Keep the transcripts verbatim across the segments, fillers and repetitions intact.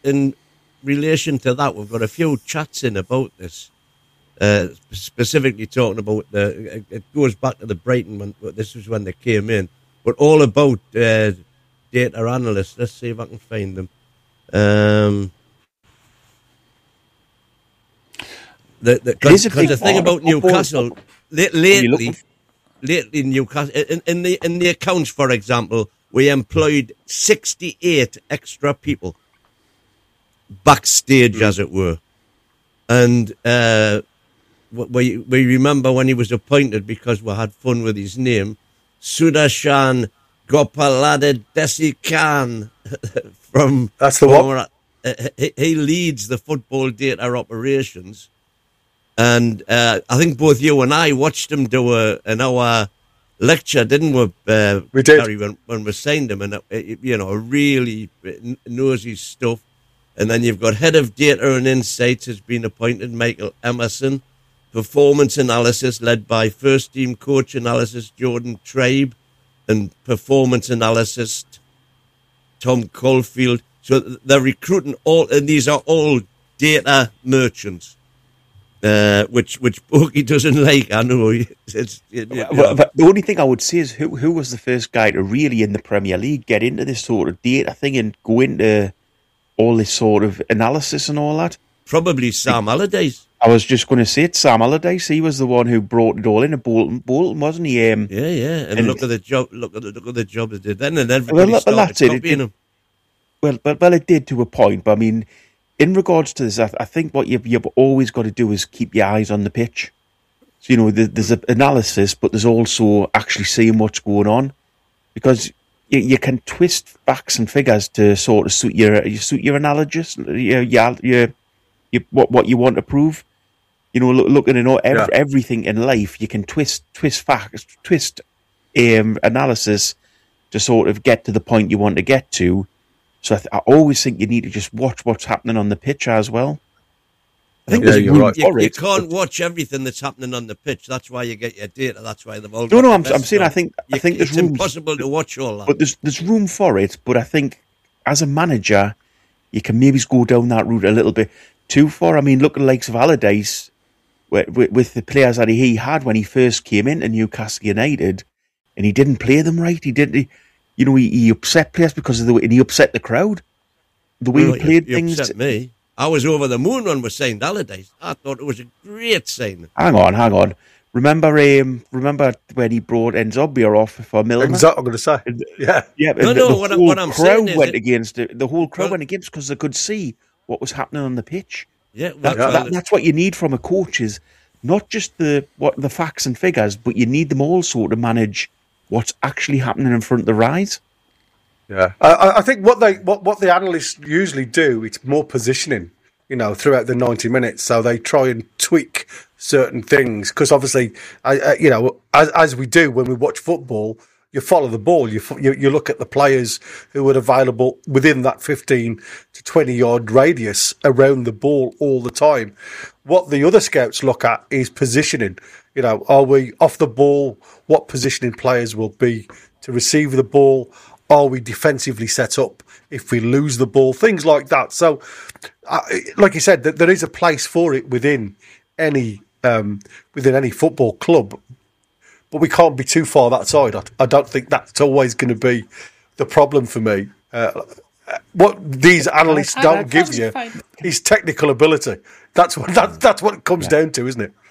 in relation to that, we've got a few chats in about this. Uh, specifically talking about the, it goes back to the Brighton when this was when they came in, but all about uh, data analysts. Let's see if I can find them. Um, the the, cause, cause the thing about Newcastle lately, lately Newcastle in, in the in the accounts, for example, we employed sixty-eight extra people backstage, mm. as it were, and. Uh, We, we remember when he was appointed, because we had fun with his name, Sudarshan Gopalade Desikan from... That's the one. Uh, he, he leads the football data operations. And uh, I think both you and I watched him do a, an hour lecture, didn't we? Uh, we did. Gary, when, when we signed him. And, uh, you know, really knows his stuff. And then you've got Head of Data and Insights has been appointed, Michael Emerson. Performance analysis led by first team coach analysis Jordan Tribe, and performance analysis Tom Caulfield. So they're recruiting all, and these are all data merchants, uh, which which Bogey doesn't like. I know. It's, it, you know. But the only thing I would say is who who was the first guy to really in the Premier League get into this sort of data thing and go into all this sort of analysis and all that? Probably Sam Allardyce. I was just going to say it, Sam Allardyce. He was the one who brought it all in at Bolton, Bolton wasn't he? Um, yeah, yeah. And, and look at the job. Look at the look at the job they did then, and everybody well, started well, copying it, him. Well, but well, it did to a point. But I mean, in regards to this, I, I think what you've you've always got to do is keep your eyes on the pitch. So you know, the, there's an analysis, but there's also actually seeing what's going on, because you, you can twist facts and figures to sort of suit your suit your analogist, your your, your, your what what you want to prove. You know, look, looking at all, every, yeah. everything in life, you can twist, twist facts, twist um, analysis to sort of get to the point you want to get to. So I, th- I always think you need to just watch what's happening on the pitch as well. I think yeah, you're right. You, you can't watch everything that's happening on the pitch. That's why you get your data. That's why they've all. No, no, I'm, I'm saying I think you, I think it's there's room, impossible to watch all that. But there's there's room for it. But I think as a manager, you can maybe go down that route a little bit too far. I mean, look at the likes of Allardyce. With, with the players that he had when he first came into Newcastle United, and he didn't play them right. He didn't, he, you know, he, he upset players because of the way, and he upset the crowd. The way well, he played you, you things. Upset me. I was over the moon when we signed Allardyce. I thought it was a great signing. Hang on, hang on. Remember, um, remember when he brought Nzobia off for Milner? Enzo, I'm going to say, yeah, yeah. No, the, no. the what, whole what I'm crowd saying is went it, against it. The whole crowd well, went against because they could see what was happening on the pitch. Yeah, that, well, that, that's what you need from a coach is. Not just the what the facts and figures, but you need them also to manage what's actually happening in front of their eyes. Yeah, I, I think what they what, what the analysts usually do, it's more positioning, you know, throughout the ninety minutes. So they try and tweak certain things because obviously, I, I, you know, as as we do when we watch football, you follow the ball. You, you you look at the players who are available within that fifteen to twenty yard radius around the ball all the time. What the other scouts look at is positioning. You know, are we off the ball? What positioning players will be to receive the ball? Are we defensively set up if we lose the ball? Things like that. So, uh, like you said, that there is a place for it within any um, within any football club. But we can't be too far that side. I, I don't think that's always going to be the problem for me. Uh, what these analysts I, I, don't I give you is technical ability. That's what that, that's what it comes yeah. down to, isn't it?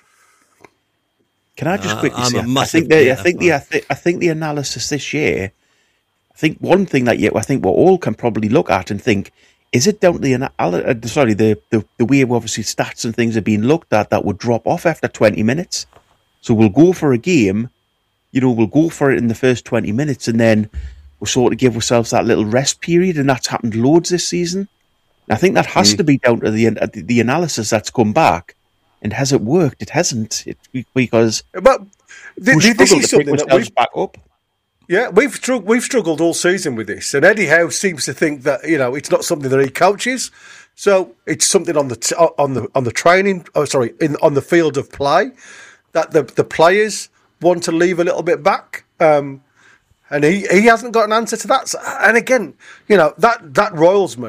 Can I just uh, quickly I'm say? a I think the I think the I think, I think the analysis this year. I think one thing that you, I think we all can probably look at and think, is it down to the uh, sorry the, the the way obviously stats and things are being looked at that would drop off after twenty minutes. So we'll go for a game, you know, we'll go for it in the first twenty minutes, and then we'll sort of give ourselves that little rest period, and that's happened loads this season. And I think that has mm. to be down to the the analysis that's come back. And has it worked? It hasn't. It, because but th- this is something that we've back up. Yeah, we've struggled. We've struggled all season with this, and Eddie Howe seems to think that you know it's not something that he coaches. So it's something on the t- on the on the training. Oh, sorry, in on the field of play that the the players want to leave a little bit back, um, and he, he hasn't got an answer to that. So, and again, you know that that roils me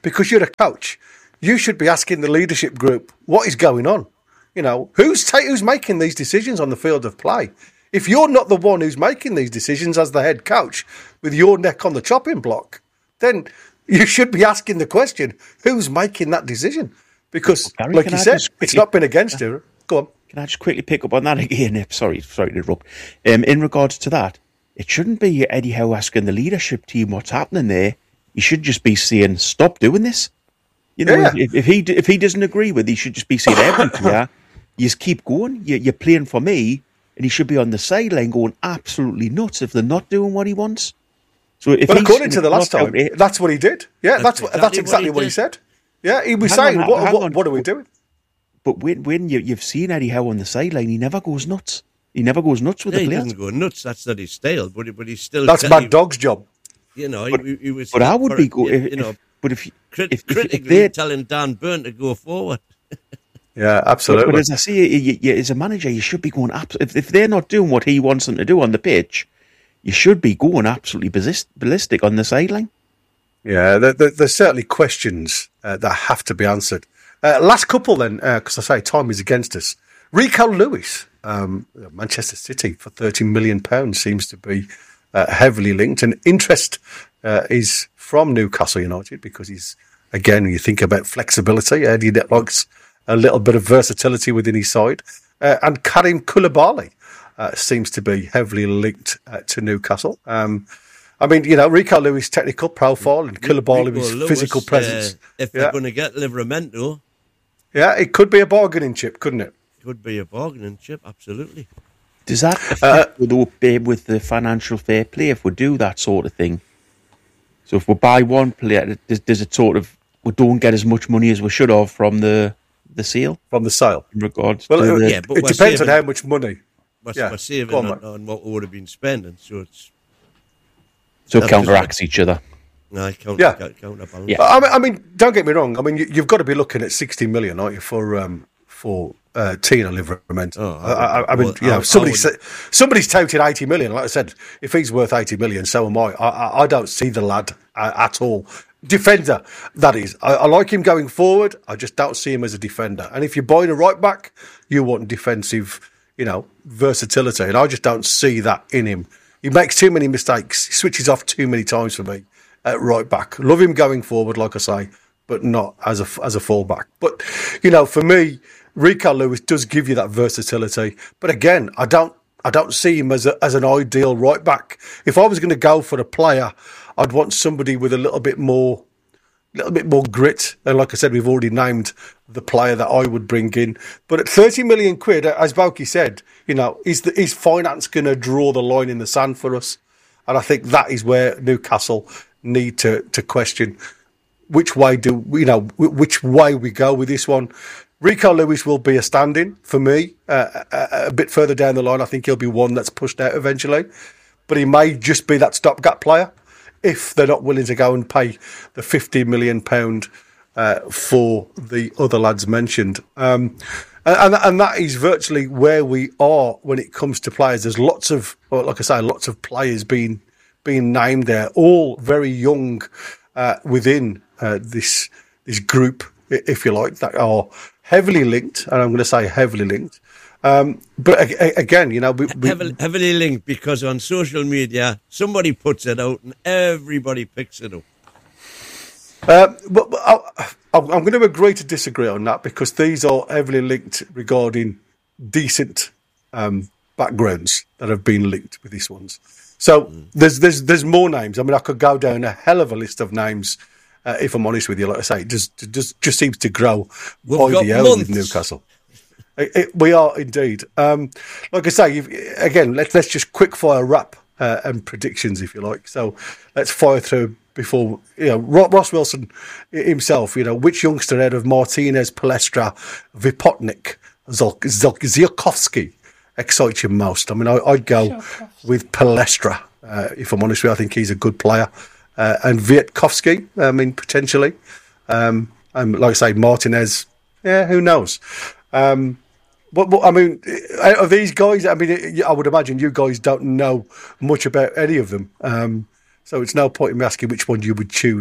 because you're a coach, you should be asking the leadership group what is going on. You know, who's ta- who's making these decisions on the field of play? If you're not the one who's making these decisions as the head coach with your neck on the chopping block, then you should be asking the question, who's making that decision? Because, Gary, like you I said, it's not been against you. Go on. Can I just quickly pick up on that again? Sorry, sorry to interrupt. Um, in regards to that, it shouldn't be Eddie Howe asking the leadership team what's happening there. He should just be saying, stop doing this. You know, yeah. if, if he if he doesn't agree with it, he should just be saying, every player, you just keep going. You, you're playing for me. And he should be on the sideline going absolutely nuts if they're not doing what he wants. So if well, according to the last time, it, that's what he did. Yeah, that's, that's exactly, that's exactly what, he, what he said. Yeah, he was hang saying, on, what, what, what are we doing? But when, when you, you've seen Eddie Howe on the sideline, he never goes nuts. He never goes nuts with yeah, the players. He doesn't go nuts. That's not his style. But, but he's still... That's Mad Dog's job. You know, but, he, he was... But I would be... Go, you, if, you know, but if, crit- if, critically if, if telling Dan Burn to go forward... Yeah, absolutely. But, but as I say, you, you, as a manager, you should be going... If, if they're not doing what he wants them to do on the pitch, you should be going absolutely ballistic on the sideline. Yeah, there, there, there's certainly questions uh, that have to be answered. Uh, last couple then, because uh, I say time is against us. Rico Lewis, um, Manchester City for thirty million pounds seems to be uh, heavily linked. And interest uh, is from Newcastle United because he's, again, you think about flexibility. Eddie likes a little bit of versatility within his side. Uh, and Karim Koulibaly uh, seems to be heavily linked uh, to Newcastle. Um, I mean, you know, Rico Lewis' technical profile and Koulibaly with his physical presence. Uh, if yeah. they're going to get Livramento... Yeah, it could be a bargaining chip, couldn't it? Could be a bargaining chip, absolutely. Does that affect uh, with the financial fair play if we do that sort of thing? So if we buy one player, does, does it sort of... We don't get as much money as we should have from the... The sale? From the sale. In regards well, to it, the... yeah, but it depends saving, on how much money. We're, yeah. we're saving on, on, on what we would have been spending, so it's... So it counteracts each other. No, counter, yeah. counterbalance. Yeah. I mean, I mean, don't get me wrong. I mean, you, you've got to be looking at sixty million, aren't you, for um, for uh, Tino Livramento? Oh, I, I, I mean, well, you know, somebody's somebody's touted eighty million. Like I said, if he's worth eighty million, so am I. I, I don't see the lad uh, at all. Defender, that is. I, I like him going forward. I just don't see him as a defender. And if you're buying a right back, you want defensive, you know, versatility. And I just don't see that in him. He makes too many mistakes. He switches off too many times for me at right back. Love him going forward, like I say, but not as a as a fullback. But you know, for me, Rico Lewis does give you that versatility. But again, I don't I don't see him as a, as an ideal right back. If I was going to go for a player, I'd want somebody with a little bit more, little bit more grit. And like I said, we've already named the player that I would bring in. But at thirty million quid, as Bauke said, you know, is the, is finance going to draw the line in the sand for us? And I think that is where Newcastle need to to question which way do you know which way we go with this one. Rico Lewis will be a stand-in for me uh, a, a bit further down the line. I think he'll be one that's pushed out eventually, but he may just be that stopgap player if they're not willing to go and pay the fifty million pound uh, for the other lads mentioned. Um, and, and that is virtually where we are when it comes to players. There's lots of, well, like I say, lots of players being being named there, all very young uh, within uh, this this group, if you like, that are heavily linked, and I'm going to say heavily linked. Um, but a- again, you know, we, we, heavily, heavily linked because on social media somebody puts it out and everybody picks it up. Uh, but, but I, I'm going to agree to disagree on that because these are heavily linked regarding decent um, backgrounds that have been linked with these ones. So mm. there's there's there's more names. I mean, I could go down a hell of a list of names. Uh, if I'm honest with you, like I say, it just just just seems to grow We've by the hour months. with Newcastle. It, it, we are indeed. Um, like I say, you've, again, let's let's just quick fire wrap uh, and predictions, if you like. So let's fire through before you know Ross Wilson himself. You know, which youngster out of Martinez, Palestra, Vipotnik, Ziakovsky excites you most? I mean, I, I'd go with Palestra. Uh, if I'm honest with you, I think he's a good player. Uh, and Vietkovsky, I mean, potentially. Um, and like I say, Martinez, yeah, who knows? Um, but, but I mean, out of these guys, I mean, I would imagine you guys don't know much about any of them. Um, so it's no point in me asking which one you would choose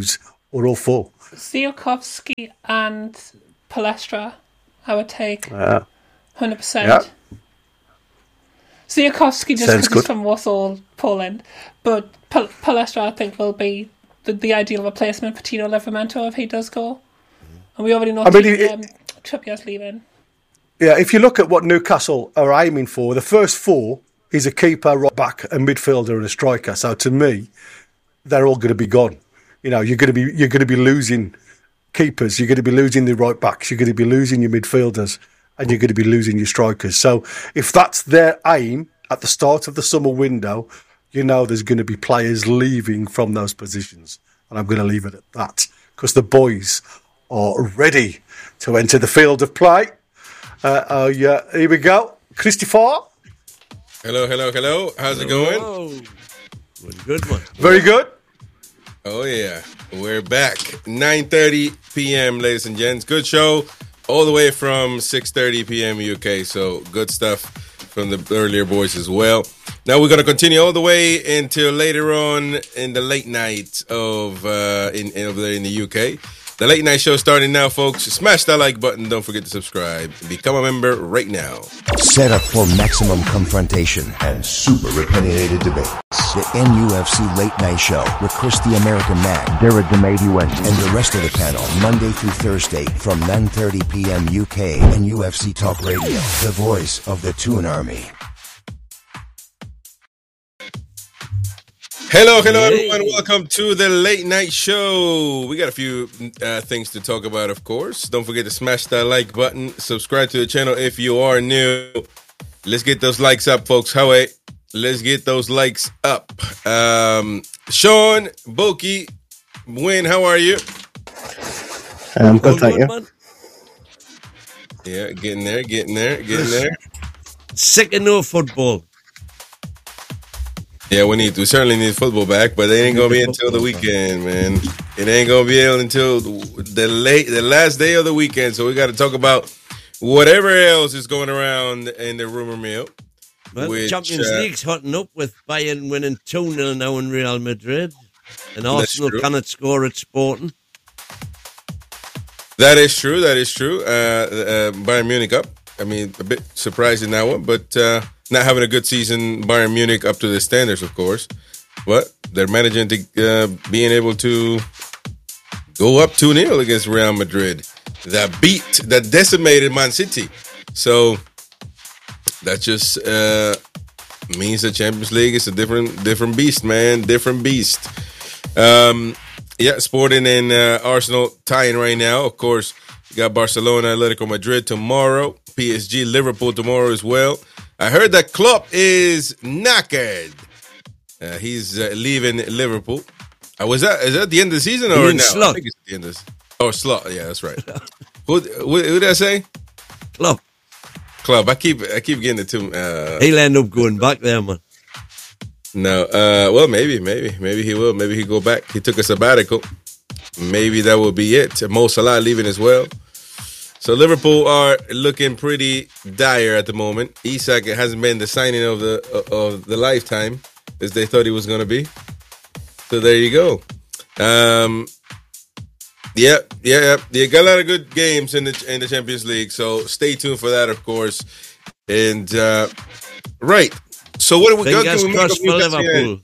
or all four. Ziakovsky and Palestra, I would take. Yeah. one hundred percent. Yeah. Ziakovsky just Sounds because he's good. from Warsaw, Poland. But Pal- Palestra, I think, will be the, the ideal replacement for Tino Livramento if he does go. And we already know I mean, T- it- um, Trippier's leaving. Yeah, if you look at what Newcastle are aiming for, the first four is a keeper, right back, a midfielder, and a striker. So to me, they're all going to be gone. You know, you're going to be you're going to be losing keepers, you're going to be losing the right backs, you're going to be losing your midfielders, and you're going to be losing your strikers. So if that's their aim at the start of the summer window, you know there's going to be players leaving from those positions, and I'm going to leave it at that because the boys are ready to enter the field of play. Uh, uh, yeah, here we go. Christopher. Hello, hello, hello. How's it going? Oh, good one. Very good. Oh, yeah. We're back. nine thirty p.m., ladies and gents. Good show all the way from six thirty p.m. U K. So good stuff from the earlier boys as well. Now we're going to continue all the way until later on in the late night of uh, in, in over there in the U K. The late night show starting now, folks. Smash that like button. Don't forget to subscribe. Become a member right now. Set up for maximum confrontation and super opinionated debate. The N U F C Late Night Show with Chris the American Man, Derek the Median, and the rest of the panel, Monday through Thursday from nine thirty p.m. U K and U F C Talk Radio, the voice of the Toon Army. Hello, hello, everyone. Welcome to the Late Night Show. We got a few uh, things to talk about, of course. Don't forget to smash that like button. Subscribe to the channel if you are new. Let's get those likes up, folks. Howie, let's get those likes up. Um, Sean, Boki, Win, how are you? Um, good, thank you. Man. Yeah, getting there, getting there, getting there. Sick of no football. Yeah, we need we certainly need football back, but it ain't gonna be until the weekend, man. It ain't gonna be until the late the last day of the weekend. So we got to talk about whatever else is going around in the rumor mill. Well, which, Champions uh, League's hotting up with Bayern winning two nil now in Real Madrid, and Arsenal true. cannot score at Sporting. That is true. That is true. Uh, uh, Bayern Munich up. I mean, a bit surprised in that one, but uh, not having a good season. Bayern Munich up to the standards, of course, but they're managing to uh, being able to go up two nil against Real Madrid. That beat, that decimated Man City. So that just uh, means the Champions League is a different, different beast, man. Different beast. Um, yeah, Sporting and uh, Arsenal tying right now. Of course, you got Barcelona, Atletico Madrid tomorrow. P S G, Liverpool tomorrow as well. I heard that Klopp is knackered. Uh, he's uh, leaving Liverpool. Uh, was that is that the end of the season or no? Slot. I think it's the end of the Oh, Slot. Yeah, that's right. who, who, who did I say? Klopp. Klopp. I keep I keep getting it to. Uh, He'll end up going back there, man. no. Uh, well, maybe, maybe, maybe he will. Maybe he'll go back. He took a sabbatical. Maybe that will be it. Mo Salah leaving as well. So Liverpool are looking pretty dire at the moment. Isak hasn't been the signing of the of the lifetime as they thought he was going to be. So there you go. Um, yeah, yeah, yeah. You got a lot of good games in the in the Champions League. So stay tuned for that, of course. And uh, right. So what do we got? Fingers Can we crossed for make a- Liverpool.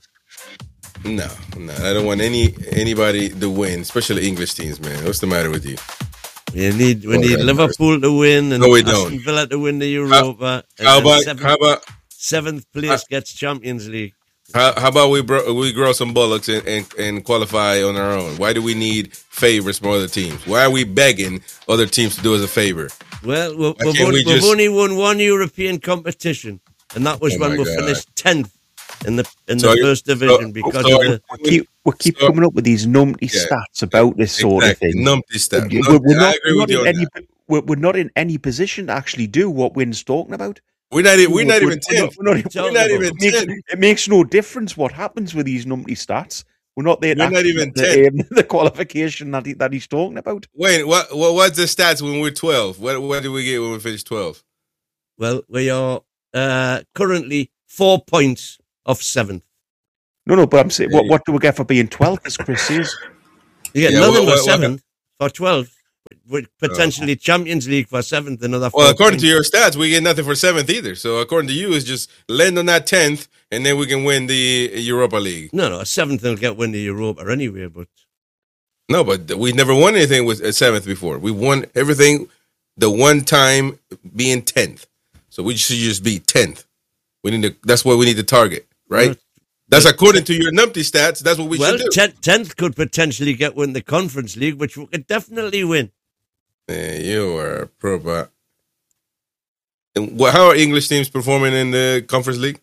No, no, I don't want any anybody to win, especially English teams, man. What's the matter with you? We need we Oh, need yeah, Liverpool to win and No, we Aston don't. Villa to win the Europa. and How then about seventh, how about seventh place gets Champions League. How, how about we bro- we grow some bullocks and, and, and qualify on our own? Why do we need favors from other teams? Why are we begging other teams to do us a favor? Well, we- Why we've, can't only, we just- we've only won one European competition, and that was Oh when my we God. finished tenth in the in So the you- first division so- because so- of the. We keep, we keep So- coming up with these numpty Yeah. stats about this sort exactly. of thing. Numpty stuff. We're, Numpty- we're I not, agree we're, with not you in on any, that. we're, we're not in any position to actually do what Wynn's talking about. We're not. e- We're not We're- even we're ten. not- we're not- We're not even it, makes, ten. it makes no difference what happens with these numpty stats. We're not there to We're not actually even get the, um, the qualification that, he, that he's talking about. Wait, what? What? What's the stats when we're twelve? What? What do we get when we finish twelve? Well, we are uh, currently four points off seventh. No, no, but I'm saying, Yeah, what, what do we get for being twelfth, as Chris says? You get Yeah, nothing what- for what- seventh, for twelfth, with potentially Champions League for seventh, another four Well, according to points. your stats, we get nothing for seventh either. So according to you, it's just land on that tenth, and then we can win the Europa League. No, no, a seventh will get win the Europa anyway, but No, but we never won anything with a seventh before. We won everything the one time being tenth. So we should just be tenth. We need to. That's what we need to target, right? Well, that's according to your numpty stats. That's what we well, should do. ten, tenth could potentially get win the Conference League, which we could definitely win. Man, you are proper. And what, how are English teams performing in the Conference League?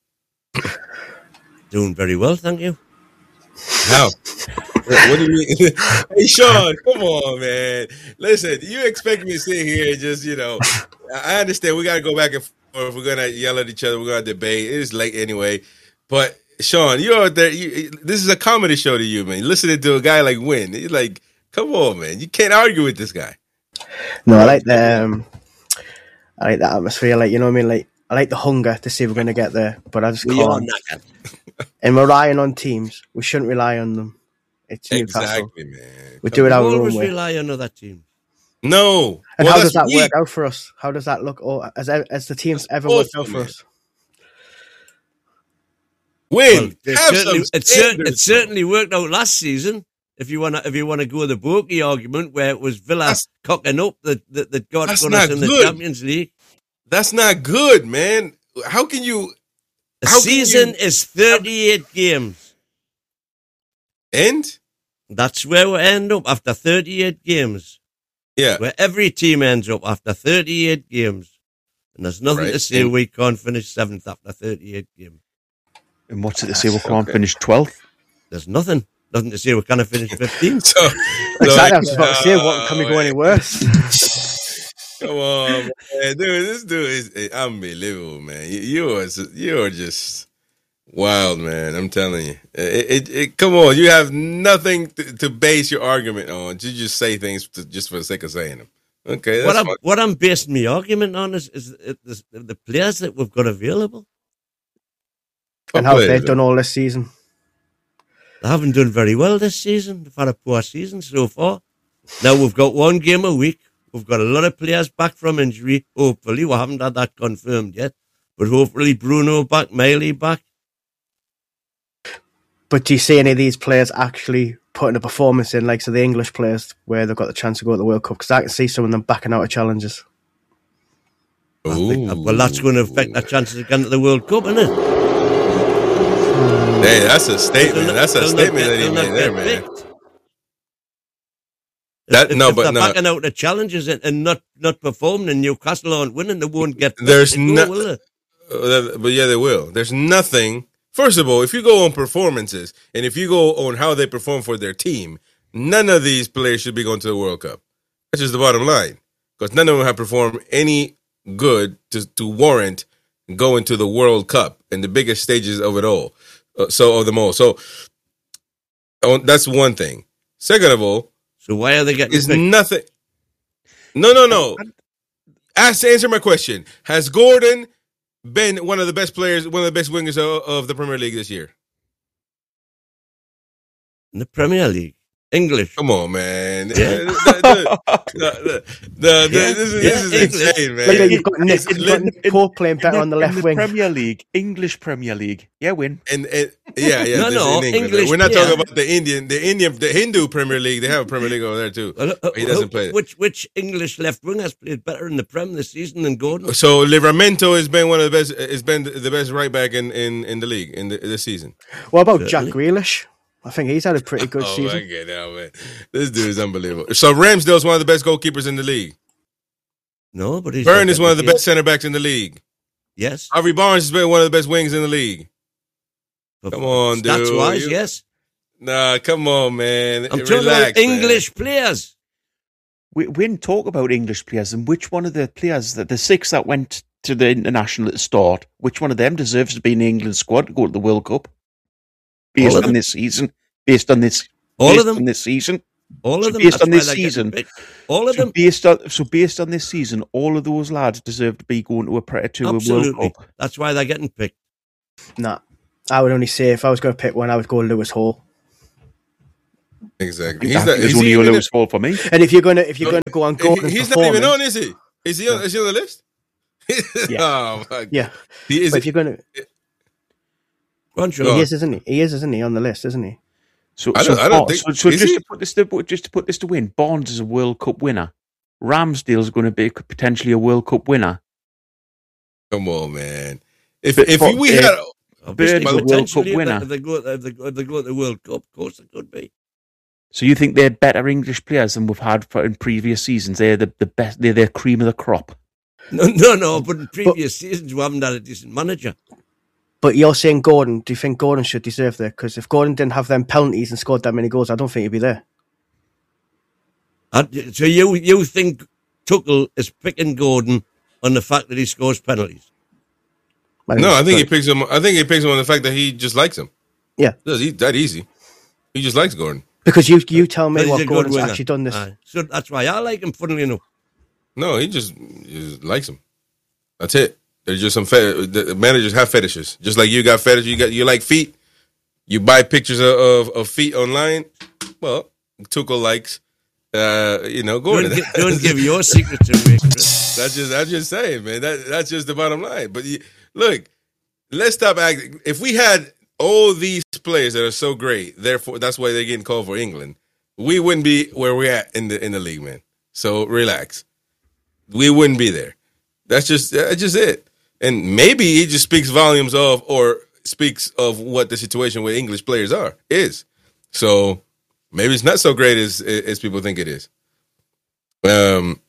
Doing very well, thank you. How? What do you mean? Hey, Sean, come on, man. Listen, you expect me to sit here and just, you know, I understand we got to go back and forth. We're going to yell at each other. We're going to debate. It is late anyway. But, Sean, you're out there. You, this is a comedy show to you, man. Listening to a guy like Win. You're like, come on, man. You can't argue with this guy. No, I like the, um, I like the atmosphere. Like, you know what I mean? Like, I like the hunger to see if we're going to get there. But I just We are can't. knackered. And we're relying on teams. We shouldn't rely on them. It's Newcastle. Exactly, man. We do it We our own always way. rely on other teams. No. And Well, how does that that's work weak. out for us? How does that look? Or has, has the teams That's ever worked awful, out for man. us? Win. Well, it, Have certainly, some it, cer- it standards, certainly worked out last season. If you want to, if you want to go the Bokey argument, where it was Villa That's- cocking up that that, that got, That's got us not in the good. Champions League. That's not good, man. How can you The How can season you- is thirty-eight games. end? That's where we end up after thirty-eight games. Yeah. Where every team ends up after thirty-eight games. And there's nothing Right. to say And- we can't finish seventh after thirty-eight games. And what's it to say we can't Okay. finish twelfth? There's nothing. Nothing to say we can't finish fifteenth. So, Exactly. so- I was about to say, what can we go any worse? Come on, man. Dude, this dude is is unbelievable, man. You, you are s- you are just wild, man. I'm telling you. It, it, it, come on, you have nothing to, to base your argument on. You just say things to, just for the sake of saying them. Okay, that's What I'm, fine. what I'm basing my argument on is, is the, the, the players that we've got available. And how Players, they've done all this season. They haven't done very well this season. They've had a poor season so far. Now we've got one game a week. We've got a lot of players back from injury. Hopefully, we haven't had that confirmed yet. But hopefully Bruno back, Miley back. But do you see any of these players actually putting a performance in, like so the English players, where they've got the chance to go to the World Cup? Because I can see some of them backing out of challenges. I think that- well, that's going to affect their chances of getting to the World Cup, isn't it? Hey, that's a statement. They'll That's a not- they'll not statement get- that he they'll not made there, get man. picked. That if, no, if but they're no. backing out the challenges and, and not, not performing and Newcastle aren't winning, they won't get picked There's to go, no- will they? Uh, but yeah, they will. There's nothing. First of all, if you go on performances and if you go on how they perform for their team, none of these players should be going to the World Cup. That's just the bottom line. Because none of them have performed any good to, to warrant going to the World Cup and the biggest stages of it all. Uh, so of them all. So oh, that's one thing. Second of all, So why are they getting is picked? nothing. No, no, no. Ask answer my question. Has Gordon been one of the best players, one of the best wingers of, of the Premier League this year? In the Premier League? English. Come on, man. Yeah. the, the, the, the, the, Yeah. this is, Yeah, this is English. insane, man. Like, like you've got Nick, It's you've got lit- Nick Pope playing better In on the left in wing. Premier League, English Premier League. Yeah, win. And, and yeah, yeah, No, this no, in England. English We're not player. talking about the Indian, the Indian, the Hindu Premier League. They have a Premier League over there too. Well, uh, He doesn't who- play it. Which which English left wing has played better in the Prem this season than Gordon? So Livramento has been one of the best. Has been the best right back in, in, in the league in the, this season. What about Jack Certainly. Grealish? I think he's had a pretty good Oh season. my god, now, man, this dude is unbelievable. So Ramsdale's one of the best goalkeepers in the league. No, but he's Byrne not is one of the getting best center backs in the league. Yes. Harvey Barnes has been one of the best wings in the league. Come on, dude. Stats wise, You- yes. Nah, come on, man. I'm talking Relax, about man. English players. We, we didn't talk about English players and which one of the players, that the six that went to the international at the start, which one of them deserves to be in the England squad to go to the World Cup? Based All of on them. this season. Based on this All based of them. on this season. All So of them. based That's on why this they're getting season- picked. All of So them. based on so based on this season, all of those lads deserve to be going to a pre- to a Absolutely. World Cup. That's why they're getting picked. Nah, I would only say if I was going to pick one, I would go Lewis Hall. Exactly. He's He's not. it's Is only he even Olo's fault for me. And if you're gonna if you're gonna go on he- Gordon's he's not even performance- on, is he? Is he on? Is he on the list? Yeah. Oh my God. yeah. He is. But if you're gonna, Go on, Go Sean. he is, isn't he? He is, isn't he, on the list, isn't he? So, I so, don't- I don't Bar- think- so, so is just he? to put this to just to put this to win, Barnes is a World Cup winner. Ramsdale's going to be potentially a World Cup winner. Come on, man. If But- if but, we uh, had Obviously, Bird's a World Cup potentially, if winner. they- If they, go, if, they go, if they go to the World Cup, of course it could be. So you think they're better English players than we've had for, in previous seasons? They're the, the best. They're the cream of the crop. No, no, no. But in previous seasons, we haven't had a decent manager. But you're saying Gordon. Do you think Gordon should deserve there? Because if Gordon didn't have them penalties and scored that many goals, I don't think he'd be there. Uh, So you you think Tuchel is picking Gordon on the fact that he scores penalties? no, I think he picks him. I think he picks him on the fact that he just likes him. Yeah. Does he that easy? He just likes Gordon. Because you you tell me He's a what good Gordon's winger. actually done this. Aye. So that's why I like him. Funnily enough, No, he just, he just likes him. That's it. There's just some fe- the managers have fetishes, just like you got fetishes. You got you like feet. You buy pictures of, of, of feet online. Well, Tuchel likes, uh, you know, Gordon. don't, gi- don't give your secrets away, Chris. That's just I'm just saying, man. That that's just the bottom line. But you, look, let's stop acting. If we had all these players that are so great, therefore that's why they're getting called for England, we wouldn't be where we're at in the in the league, man. So relax. We wouldn't be there. That's just that's just it. And maybe he just speaks volumes of or speaks of what the situation with English players are is. So maybe it's not so great as as people think it is. Um.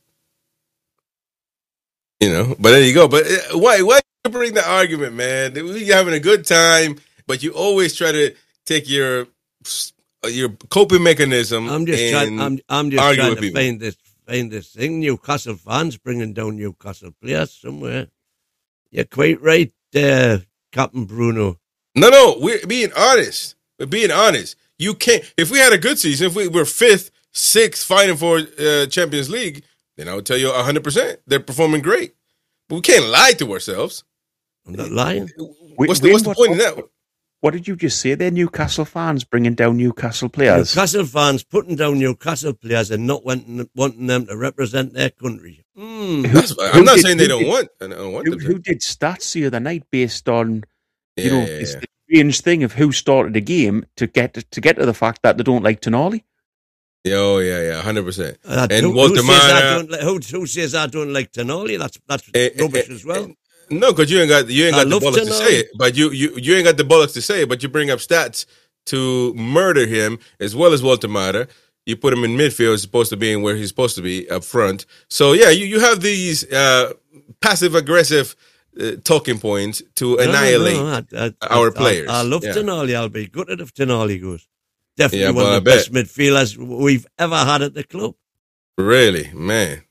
You know, but there you go. But uh, why why you bring the argument, man? We're having a good time, but you always try to take your your coping mechanism. I'm just and trying. I'm, I'm just argue trying with to people. find this find this thing. Newcastle fans bringing down Newcastle players somewhere. You're quite right, uh, Captain Bruno. No, no, we're being honest. We're being honest. You can't. If we had a good season, if we were fifth, sixth, fighting for uh, Champions League, then I would tell you one hundred percent they're performing great. But we can't lie to ourselves. I'm not lying. What's the, what's the what, point in that? What did you just say? They're Newcastle fans bringing down Newcastle players. Newcastle fans putting down Newcastle players and not wanting, wanting them to represent their country. Mm. That's, Who I'm not did- saying they who don't did- want. I don't want Who, them to. who did stats the other night based on you Yeah, know yeah, it's yeah. the strange thing of who started the game to get to get to the fact that they don't like Tonali? Yeah, oh yeah, yeah, hundred percent. Uh, And who, Walter who, says I Mara- don't, li- who, who says I don't like Tonali? That's that's Eh, eh, rubbish eh, as well. No, because you ain't got you ain't I got the love bollocks to Tonali. say it. But you you you ain't got the bollocks to say it. But you bring up stats to murder him as well as Walter Mata. You put him in midfield as opposed to being where he's supposed to be up front. So yeah, you, you have these uh, passive aggressive uh, talking points to No, no, annihilate no, I- I- our I- players. I, I love Yeah. Tonali. I'll be gutted if Tonali goes. Definitely Yeah, one well, of the I best midfielders we've ever had at the club. Really, man,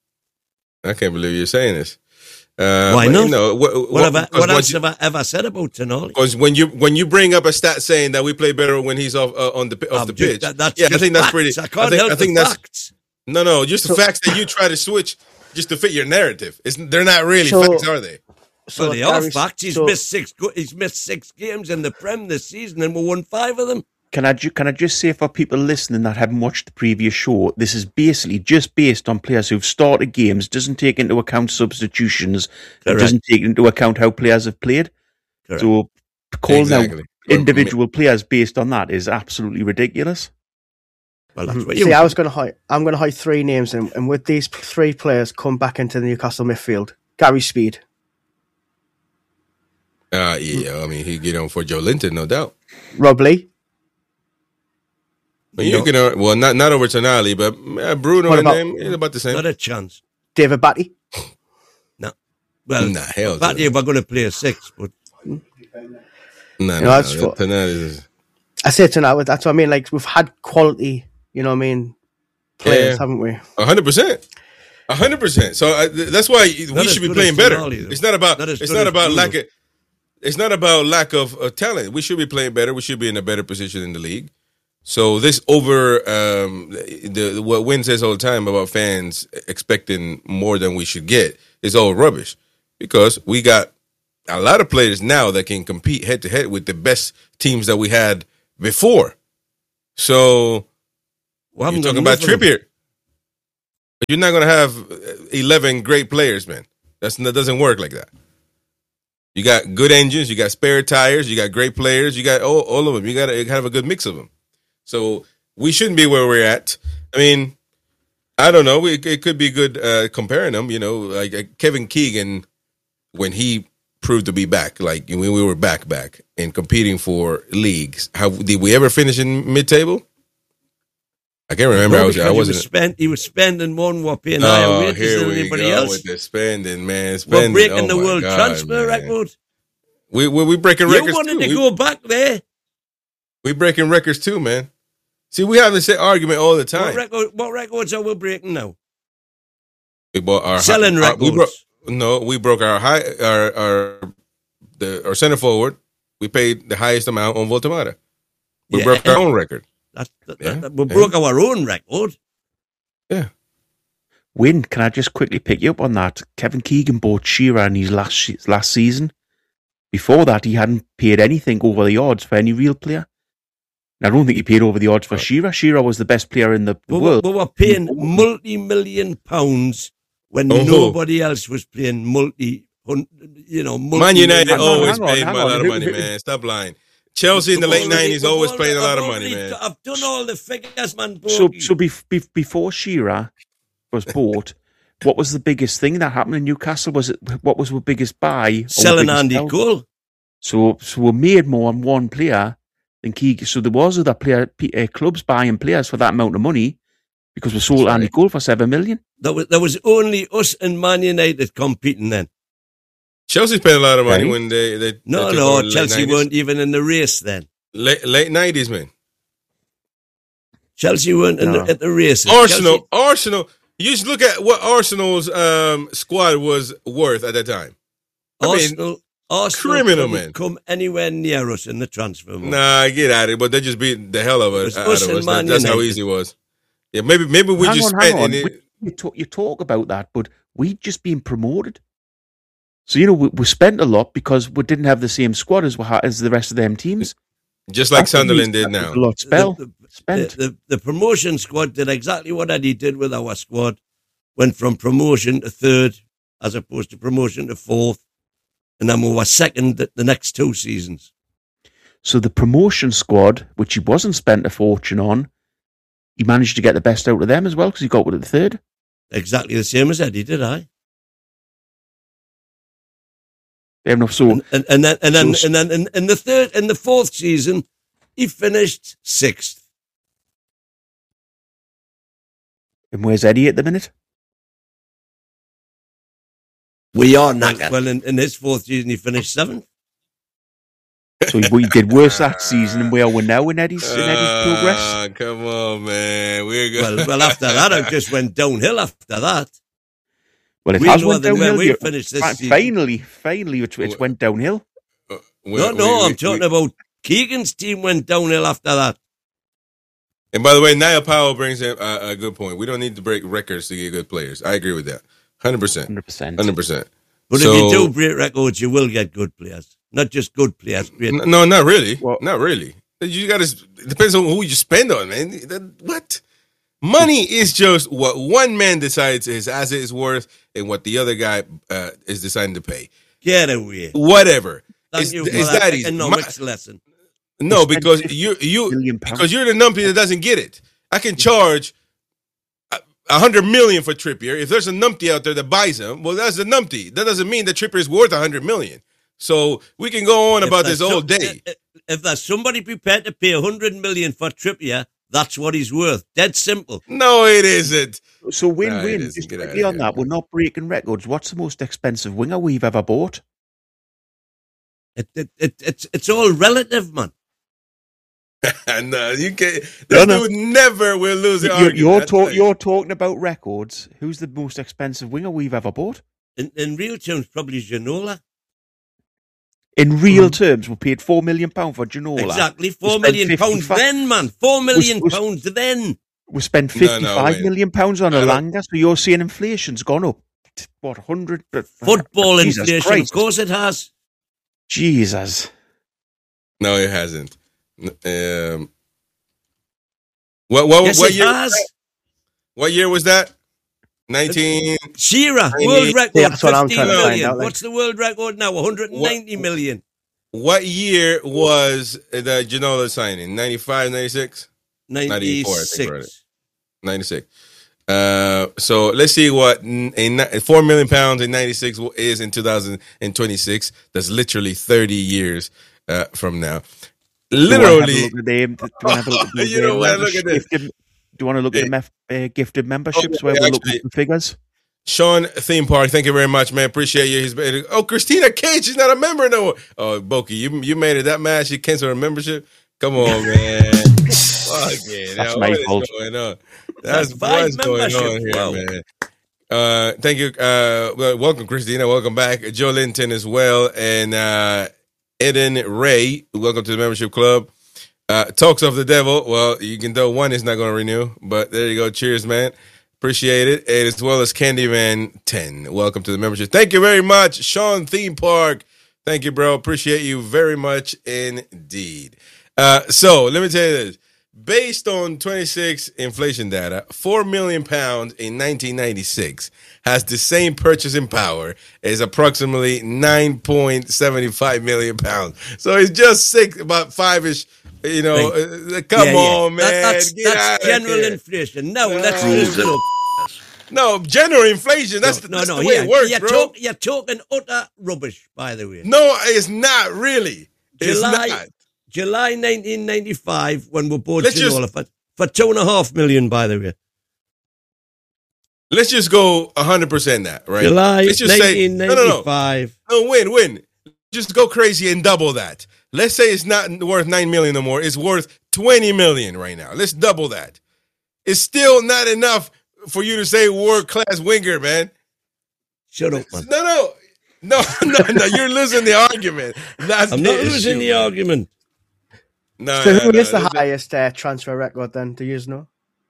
I can't believe you're saying this. Uh, Why but, not? You know, wh- What, have I, because what once else you- have I ever said about Tonali? Because when you when you bring up a stat saying that we play better when he's off uh, on the off I'm the just- pitch, that- that's yeah, I just think that's facts. pretty. I can't think, help I think the that's facts. no, no, just the facts that you try to switch just to fit your narrative. It's they're not really So- facts, are they? So well, they are Gary- facts. He's so- missed six. go- He's missed six games in the Prem this season, and we won five of them. Can I ju- can I just say for people listening that haven't watched the previous show, this is basically just based on players who've started games, doesn't take into account substitutions, Correct. doesn't take into account how players have played. Correct. So calling Exactly. out individual players based on that is absolutely ridiculous. Well, that's what you. See, I was going to hide. I'm going to hide three names, and, and with these p- three players come back into the Newcastle midfield. Gary Speed, Uh, yeah, I mean he get on for Joe Linton, no doubt. Rob Lee, But you can uh, well not not over Tonali, but uh, Bruno What and about- them is about the same. Not a chance. David Batty. No. Well, Nah, hell but to yeah, we're going to play a six, but No, No, no, that's no. what- Tonali is I say tonight. That's what I mean. Like we've had quality, you know what I mean, players, Yeah. haven't we? A hundred percent, a hundred percent. So I, th- that's why we Not as should be good playing as better. Tonali, though. It's not about Not as it's good not as about Bruno. lack of it's not about lack of uh, talent. We should be playing better. We should be in a better position in the league. So this over um, the, the what Wynn says all the time about fans expecting more than we should get is all rubbish because we got a lot of players now that can compete head to head with the best teams that we had before. So Well, You're talking about Trippier. You're not going to have eleven great players, man. That's, that doesn't work like that. You got good engines, you got spare tires, you got great players, you got all, all of them. You got to have a good mix of them. So we shouldn't be where we're at. I mean, I don't know. We, it could be good uh, comparing them. You know, like uh, Kevin Keegan, when he proved to be back, like when we were back, back and competing for leagues. How did we ever finish in mid-table? I can't remember. No, I was. I he wasn't. was, spend, he was spending more than what paying Oh, higher wages here than we anybody go else. with the spending, man. Spending. We're breaking oh the my world God, transfer man. record. We we we breaking You records wanted too. to we, go back there. we breaking records too, man. See, we have the same argument all the What, time. record, what records are we breaking now? We bought our Selling our, we records. broke, no, we broke our high our our the our center forward. We paid the highest amount on Voltemata. We Yeah. broke our own record. That's, that, Yeah. that, we broke our own record. Yeah. Win, can I just quickly pick you up on that? Kevin Keegan bought Shearer in his last his last season. Before that, he hadn't paid anything over the odds for any real player. And I don't think he paid over the odds for Shearer. Shearer was the best player in the, the We, world. we were paying multi-million pounds when Oh. nobody else was paying multi, hun- you know, multi Man United Hang on, always hang on, paid hang a lot on. of money, man. Stop lying. Chelsea in the late nineties always played a lot of money, man. I've done all the figures, man. So, Borky. so bef- bef- before Shearer was bought, what was the biggest thing that happened in Newcastle? Was it what was the biggest buy? or selling biggest Andy sell? Cole. So, so we made more on one player than Keegan. So there was other player p- uh, clubs buying players for that amount of money because we sold That's Andy right. Cole for seven million. There was, there was only us and Man United competing then. Chelsea spent a lot of money Right. when they they No, they took no, over in the late Chelsea nineties. weren't even in the race then. late late nineties, man. Chelsea weren't in No. the, at the race. Arsenal, Chelsea, Arsenal. You just look at what Arsenal's um, squad was worth at that time. I mean, Arsenal, Arsenal criminal, couldn't man. come anywhere near us in the transfer market. Nah, get at it, but they just beat the hell of It us was out us of and us. Man That- That's how United. easy it was. Yeah, maybe maybe we hang just on, hang spent on. in We- it. You talk, you talk about that, but we'd just been promoted. So, you know, we, we spent a lot because we didn't have the same squad as we had, as the rest of them teams. just like That's the Sunderland reason did that now. was A lot spell, The, the, spent. the, the, the promotion squad did exactly what Eddie did with our squad. Went from promotion to third as opposed to promotion to fourth. And then we were second the, the next two seasons. So the promotion squad, which he wasn't spent a fortune on, he managed to get the best out of them as well because he got one at the third. Exactly the same as Eddie did, I. Fair enough. So And, and, and then, and then, So- and then in, in the third, in the fourth season, he finished sixth. and where's Eddie at the minute? We are knackered. Well, in, in his fourth season, he finished seventh. So he, we did worse that season than we are now in Eddie's, in Eddie's progress. Ah, come on, man. We're good. Well, well, after that, it just went downhill. After that, Well, it we has lower went than where downhill. we You- finished this fi- season. Finally, finally, it's, it's went downhill. We- no, no, we- I'm we- talking we- about Keegan's team went downhill after that. And by the way, Niall Powell brings up a, a good point. We don't need to break records to get good players. I agree with that. one hundred percent. one hundred percent. one hundred percent. But So- if you do break records, you will get good players. Not just good players, great. N- No, not really. Well- not really. You got to. It depends on who you spend on, man. That- What? Money is just what one man decides his asset is worth, and what the other guy uh, is deciding to pay. Get away. Whatever. Thank It's, you for it's that that easy. economics lesson. No, Spend because fifty you you million pounds. because you're the numpty that doesn't get it. I can charge a a hundred million for Trippier. If there's a numpty out there that buys him, well, that's the numpty. That doesn't mean that Trippier is worth a hundred million. So we can go on If about there's this all some- day. If, if there's somebody prepared to pay a hundred million for Trippier, that's what he's worth. Dead simple. No, it isn't. So Nah, it win-win. isn't. Just Get quickly outta on here. that, we're not breaking records. What's the most expensive winger we've ever bought? It, it, it, it's it's all relative, man. No, you can't. No, This no. dude never will lose the You're, argument. you're, I talk, tell you. you're talking about records. Who's the most expensive winger we've ever bought? In, in real terms, probably Ginola. In real terms, we paid four million pounds for Ginola. Exactly, We four spent million pounds fifty-five then, man. Four million Was- was- pounds then. We spent No, no, fifty-five wait. million pounds on I don't- Elanga, so you're saying inflation's gone up. t- What, one hundred? Football Jesus inflation, Christ. of course it has. Jesus. No, it hasn't. Um, What what, Yes, what it year? has. Was that? What year was that? Nineteen. Shearer, world record, Yeah, that's what I'm fifteen trying to find million. out, like. What's the world record now? one hundred ninety million. What year was the Ginola signing? ninety-five, ninety-six? ninety-four, I think, right? ninety-six. Uh, so let's see what a, four million pounds in ninety-six is in two thousand twenty-six. That's literally thirty years uh, from now. Literally. Do you want to have a look at the, you don't want to look at this. Gifted, do you want to look at the mef, uh, gifted memberships oh, where yeah, we actually, look at the figures? Sean Theme Park, thank you very much, man. Appreciate you. He's been, oh, Christina Cage, she's not a member no more. Oh, Boki, you you made it that mad. She canceled her membership. Come on, man. Fuck it. That's now, my what fault. is going on? That's, That's five what's going on here, wow. man. Uh, thank you. Uh, well, welcome, Christina. Welcome back. Joe Linton as well. And uh, Eden Ray, welcome to the membership club. Uh, Talks of the Devil. Well, you can tell one is not going to renew, but there you go. Cheers, man. Appreciate it. And as well as Candyman ten. Welcome to the membership. Thank you very much, Sean Theme Park. Thank you, bro. Appreciate you very much indeed. Uh, so let me tell you this. Based on twenty-six inflation data, four million pounds in nineteen ninety-six has the same purchasing power as approximately nine point seven five million pounds. So it's just six, about five-ish. You know, right. uh, come yeah, yeah. on, man. That, that's Get that's general here. inflation. No, no. let's listen up. No, general inflation. That's, no, the, that's no, the no, way yeah. it works, you're bro. Talk, you're talking utter rubbish, by the way. No, it's not really. It's July, not. July nineteen ninety-five, when we bought Let's Ginola just- for, for two and a half million, by the way. Let's just go one hundred percent that, right? July Let's just nineteen ninety-five. Say, no, no, no. No, win, win. Just go crazy and double that. Let's say it's not worth nine million no more. It's worth twenty million right now. Let's double that. It's still not enough for you to say world class winger, man. Shut up, man. No, no, no, no, no. You're losing the argument. That's I'm the not losing issue, the man. argument. No, So no, who no, is the no. highest uh, transfer record then? Do you know?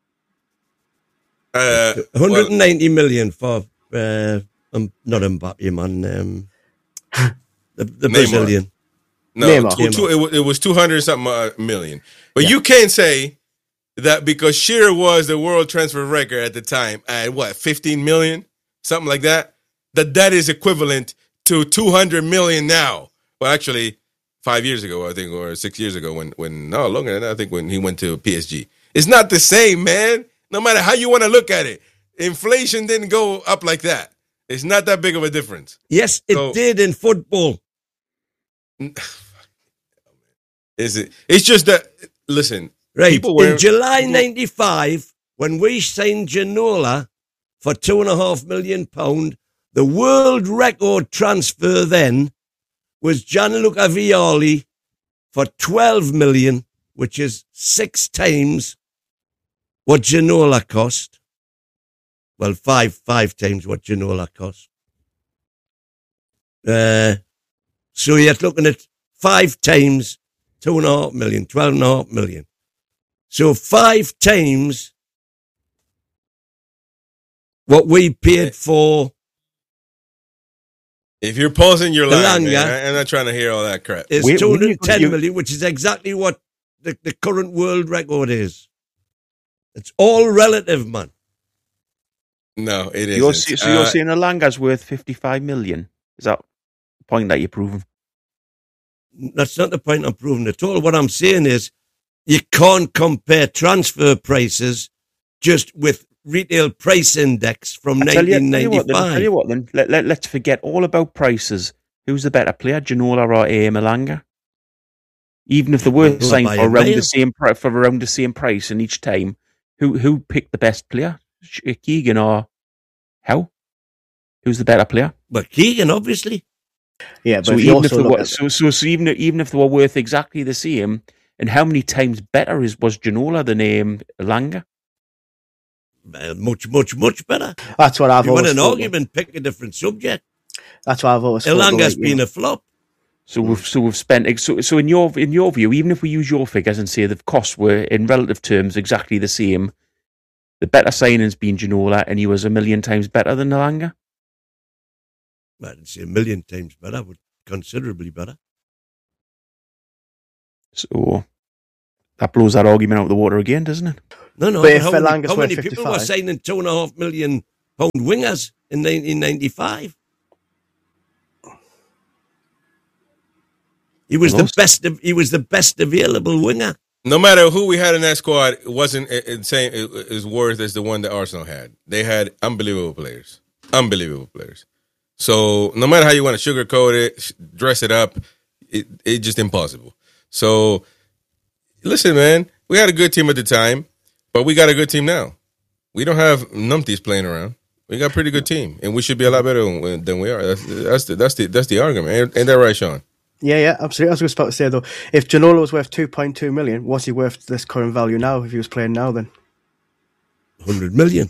Uh, one hundred well, ninety million for uh, um, not Mbappe, man. Um, the the Neymar. Brazilian. no, Neymar. two, two, it, wa- it was two hundred something uh, million. But you can't say that because Shearer was the world transfer record at the time at what, fifteen million? Something like that. That that is equivalent to two hundred million now. Well, actually, five years ago, I think, or six years ago when, when no, longer than that, I think when he went to P S G. It's not the same, man. No matter how you want to look at it. Inflation didn't go up like that. It's not that big of a difference. Yes, it So- did in football. Is it? It's just that, listen, Right. people were In July ninety-five, when we signed Ginola for two and a half million pound, the world record transfer then was Gianluca Vialli for twelve million, which is six times what Ginola cost. Well, five five times what Ginola cost. Uh, so you're looking at five times two and a half million, twelve and a half million. So five times what we paid for If you're pausing your line, Elanga man, I'm not trying to hear all that crap. is Wait, two when you- hundred ten you- million, which is exactly what the, the current world record is. It's all relative, man. No, it isn't. You're, see- so you're Uh, saying Elanga's worth fifty-five million? Is that the point that you're proving? That's not the point I'm proving at all. What I'm saying is you can't compare transfer prices just with retail price index from I tell you, nineteen tell you what then, ninety-five. tell you what then, let, let, let's forget all about prices. Who's the better player, Ginola or A M Elanga? Even if they were Well, signed by for a around mile. the same pri- for around the same price, and each time, who who picked the best player, Sh- Keegan or how? Who's the better player? But Keegan, obviously. Yeah, but So if you even also if they look were, at so, so, so even even if they were worth exactly the same, and how many times better is was Ginola than um, Elanga? Uh, much, much, much better. that's what I've You want always an thought, argument, pick a different subject. That's what I've always thought, Elanga's like, you been know. a flop. So we've so we've spent so so in your in your view, even if we use your figures and say the costs were in relative terms exactly the same, the better signing's been Ginola, and he was a million times better than Elanga. Well, I'd say a million times better, but considerably better. So that blows that argument out of the water again, doesn't it? No, no. But But if how many, Elanga's how worth many people were fifty-five signing two and a half million pound wingers in nineteen ninety-five? He was the best. Of, he was the best available winger. No matter who we had in that squad, it wasn't the same as worth as the one that Arsenal had. They had unbelievable players, unbelievable players. So no matter how you want to sugarcoat it, dress it up, it it's just impossible. So listen, man, we had a good team at the time, but we got a good team now. We don't have numpties playing around. We got a pretty good team, and we should be a lot better than we are. That's that's the that's the that's the argument. Ain't, ain't that right, Sean? Yeah, yeah, absolutely. I was just about to say though, if Ginola was worth two point two million, what's he worth this current value now? If he was playing now, then hundred million.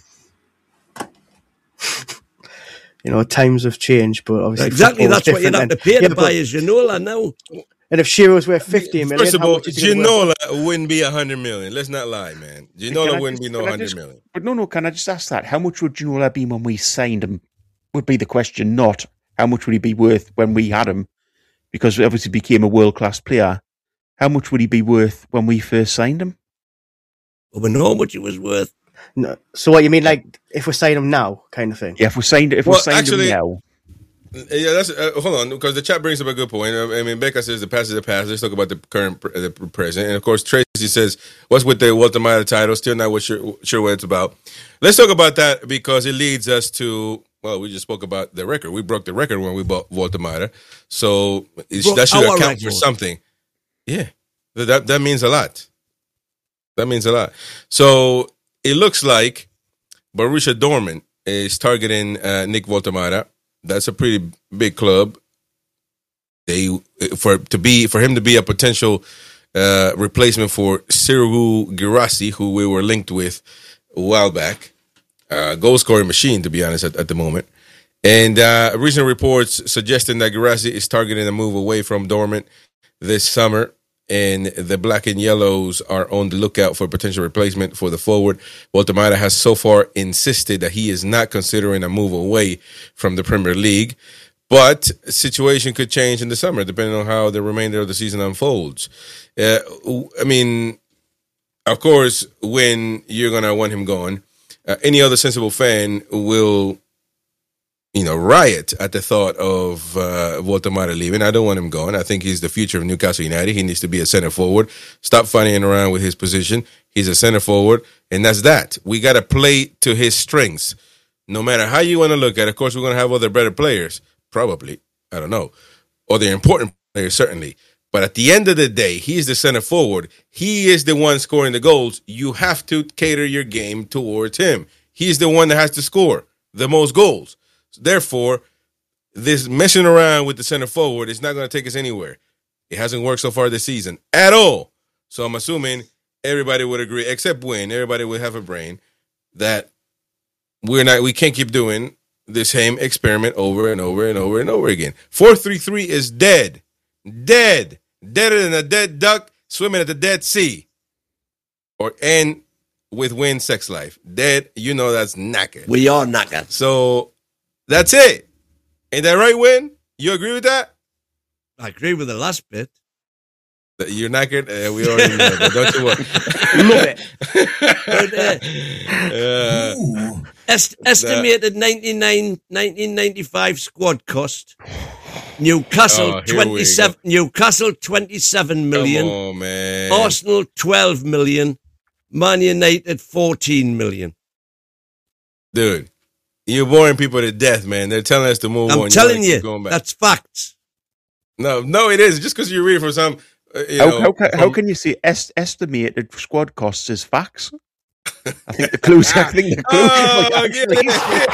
You know, times have changed, but obviously exactly that's what you'd have to pay yeah, to buy is Ginola now. And if Shiro was worth fifteen million, first of all, Ginola worth? wouldn't be a hundred million. Let's not lie, man. Ginola wouldn't just, be no hundred just, million. But no, no. Can I just ask that? How much would Ginola be when we signed him? Would be the question. Not how much would he be worth when we had him, because we obviously became a world class player. How much would he be worth when we first signed him? Well, we know how much he was worth. No. So what you mean, like if we sign him now, kind of thing? Yeah, if we signed if well, we signed actually, him now. Yeah, that's uh, hold on, because the chat brings up a good point. I mean, Becca says the past is the past. Let's talk about the current, the present, and of course, Tracy says, "What's with the Walter Maida title? Still not what sure, sure what it's about." Let's talk about that because it leads us to well, we just spoke about the record. We broke the record when we bought Walter Maida, so that should account record. for something. Yeah, that that means a lot. That means a lot. So it looks like Borussia Dortmund is targeting uh, Nick Walter Maida. That's a pretty big club. They for to be for him to be a potential uh, replacement for Serhou Guirassy, who we were linked with a while back, uh, goal scoring machine to be honest at, at the moment. And uh, recent reports suggesting that Guirassy is targeting a move away from Dortmund this summer, and the Black and Yellows are on the lookout for a potential replacement for the forward. Walter Maida has so far insisted that he is not considering a move away from the Premier League, but the situation could change in the summer depending on how the remainder of the season unfolds. Uh, I mean, of course, when you're going to want him gone, uh, any other sensible fan will, you know, riot at the thought of uh, Walter Maida leaving. I don't want him going. I think he's the future of Newcastle United. He needs to be a center forward. Stop funnying around with his position. He's a center forward, and that's that. We got to play to his strengths. No matter how you want to look at it, of course, we're going to have other better players, probably. I don't know. Or they're important players, certainly. But at the end of the day, he's the center forward. He is the one scoring the goals. You have to cater your game towards him. He's the one that has to score the most goals. Therefore, this messing around with the center forward is not going to take us anywhere. It hasn't worked so far this season at all. So I'm assuming everybody would agree, except Win, everybody would have a brain, that we're not, we can't keep doing the same experiment over and over and over and over again. four three three is dead. Dead. Deader than a dead duck swimming at the Dead Sea. Or and with Win sex life. Dead, you know that's knackered. We are knackered. So that's it. Ain't that right, Win? You agree with that? I agree with the last bit. That you're knackered? Uh, we already know that. Don't you worry. Love it. But, uh, uh, est- estimated ninety-nine, nineteen ninety-five squad cost. Newcastle oh, twenty-seven. Newcastle twenty-seven million. Come on, man. Arsenal twelve million. Man United fourteen million. Dude. You're boring people to death, man. They're telling us to move I'm on. I'm telling you, going back. that's facts. No, no, it is. Just because you read from some, uh, you how, know. How, can, from, how can you say est- estimated squad costs is facts? I think the clues. I think the clues. Oh, are yeah. actually-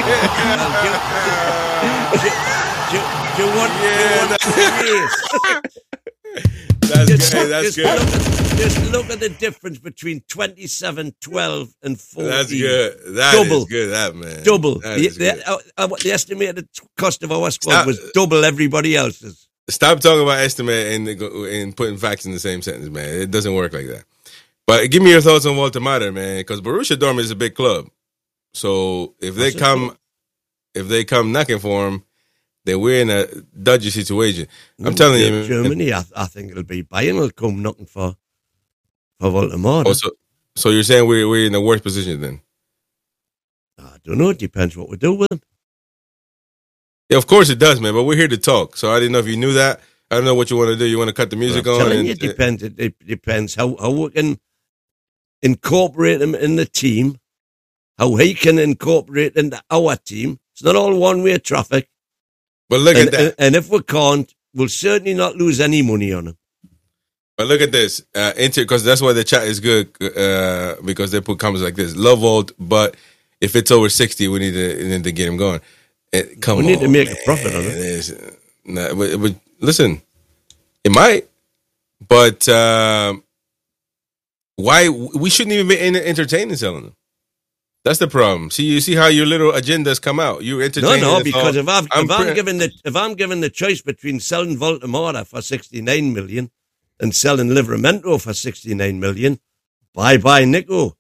Do you want Yeah, That's just, good. That's just good. Look at, just look at the difference between twenty-seven, twelve, and fourteen. That's good. That double. is good, that, man. Double. That The, is good. the, uh, uh, the estimated cost of our squad Stop. was double everybody else's. Stop talking about estimate and, and putting facts in the same sentence, man. It doesn't work like that. But give me your thoughts on Walter Maida, man, because Borussia Dortmund is a big club. So if they That's come, if they come knocking for him, then we're in a dodgy situation. I'm telling you, Germany, I, I think it'll be Bayern will come knocking for. for Baltimore. Oh, so, so you're saying we're we're in the worst position then? I don't know. It depends what we do with them. Yeah, of course it does, man. But we're here to talk, so I didn't know if you knew that. I don't know what you want to do. You want to cut the music I'm on? telling And, you, it depends. It, it depends how, how we can incorporate him in the team, how he can incorporate into our team. It's not all one-way traffic. But look and, at that. And, and if we can't, we'll certainly not lose any money on him. But look at this, uh, Inter, because that's why the chat is good, uh, because they put comments like this. Love Volt, but if it's over sixty, we need to, we need to get him going. It, come we on, need to make man. a profit on it. It's, nah, but, but listen, it might, but uh, why we shouldn't even be entertaining selling them. That's the problem. See, you see how your little agendas come out. You entertain. No, no, because all, if, I've, I'm if I'm pre- given the if I'm given the choice between selling Baltimore for sixty nine million and selling Livramento for sixty nine million, bye bye Nico.